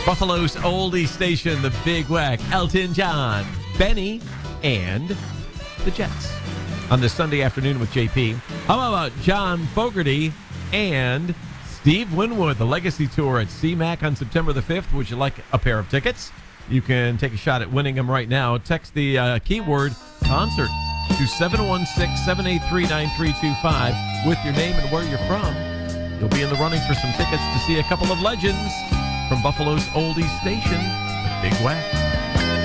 Buffalo's oldie station, the Big Whack, Elton John, Benny, and the Jets. On this Sunday afternoon with JP, how about John Fogerty and Steve Winwood, the Legacy Tour at CMAC on September the 5th. Would you like a pair of tickets? You can take a shot at winning them right now. Text the keyword concert to 716-783-9325 with your name and where you're from. You'll be in the running for some tickets to see a couple of legends from Buffalo's oldie station, the Big Whack.